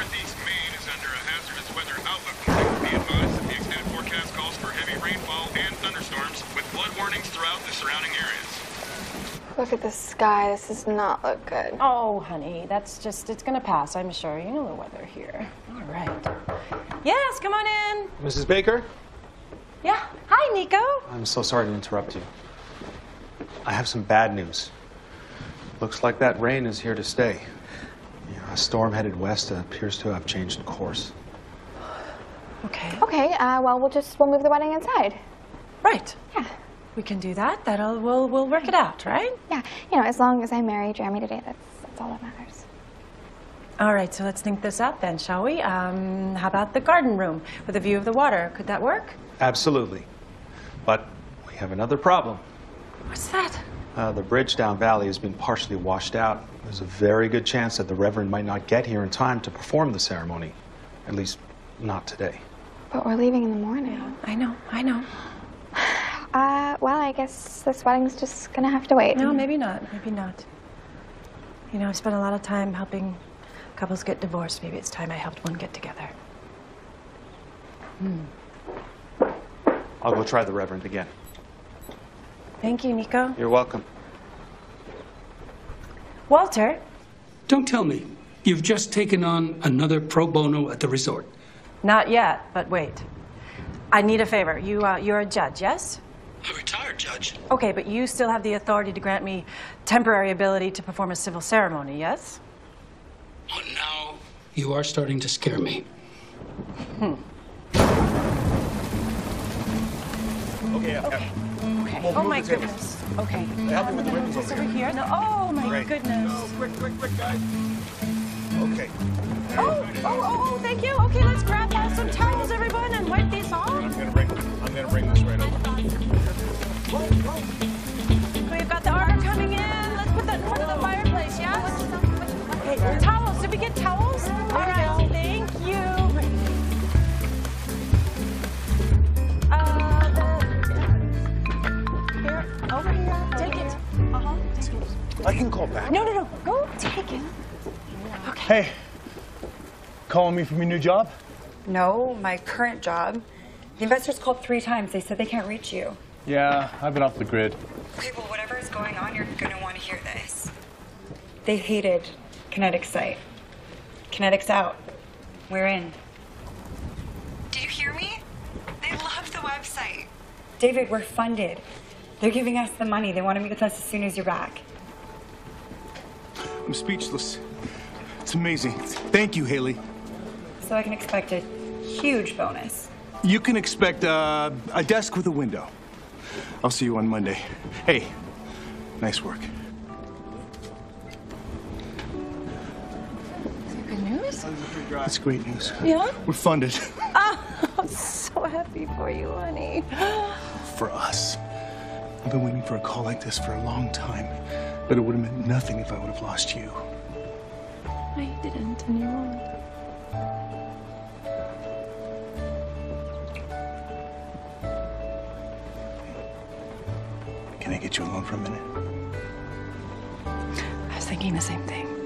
Northeast Maine is under a hazardous weather outlook. Be advised that the extended forecast calls for heavy rainfall and thunderstorms with flood warnings throughout the surrounding areas. Look at the sky. This does not look good. Oh, honey, it's gonna pass, I'm sure. You know the weather here. All right. Yes, come on in. Mrs. Baker? Yeah. Hi, Nico. I'm so sorry to interrupt you. I have some bad news. Looks like that rain is here to stay. A storm headed west appears to have changed course. Okay. Okay, well, we'll move the wedding inside. Right. Yeah. We can do that. We'll work it out, right? Yeah, as long as I marry Jeremy today, that's all that matters. All right, so let's think this out then, shall we? How about the garden room with a view of the water? Could that work? Absolutely. But we have another problem. What's that? The bridge down valley has been partially washed out. There's a very good chance that the Reverend might not get here in time to perform the ceremony. At least, not today. But we're leaving in the morning. I know. Well, I guess this wedding's just gonna have to wait. No, maybe not. I've spent a lot of time helping couples get divorced. Maybe it's time I helped one get together. I'll go try the Reverend again. Thank you, Nico. You're welcome. Walter. Don't tell me you've just taken on another pro bono at the resort. Not yet, but wait. I need a favor. You're a judge, yes? A retired judge. Okay, but you still have the authority to grant me temporary ability to perform a civil ceremony, yes? Oh, now you are starting to scare me. Okay. Oh, my goodness. Okay. Just over here. No. Oh, my goodness. Quick, guys. Okay. Oh, thank you. Okay, let's grab some towels, everyone, and wipe these off. I'm gonna bring this right over. We've got the arbor coming in. Let's put that in front of the fireplace, yes? Okay, towels. Did we get towels? All right, thank you. Here, over here. Take it. Take it. I can call back. No. Go take it. Hey, calling me from your new job? No, my current job. The investors called 3 times. They said they can't reach you. Yeah, I've been off the grid. Okay, well, whatever is going on, you're going to want to hear this. They hated Kinetic Site. Kinetic's out. We're in. Did you hear me? They love the website. David, we're funded. They're giving us the money. They want to meet with us as soon as you're back. I'm speechless. It's amazing. Thank you, Haley. So I can expect a huge bonus. You can expect a desk with a window. I'll see you on Monday. Hey, nice work. Good news? That's great news. Yeah? We're funded. I'm so happy for you, honey. For us. I've been waiting for a call like this for a long time, but it would have meant nothing if I would have lost you. I didn't, and you won't. Can I get you alone for a minute? I was thinking the same thing.